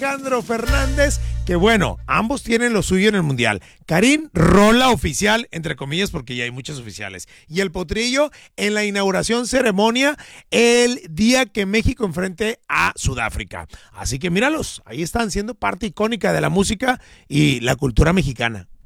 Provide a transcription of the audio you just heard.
Alejandro Fernández, que bueno, ambos tienen lo suyo en el Mundial. Karim, rola oficial, entre comillas, porque ya hay muchos oficiales. Y el Potrillo en la inauguración ceremonia el día que México enfrente a Sudáfrica. Así que míralos, ahí están siendo parte icónica de la música y la cultura mexicana.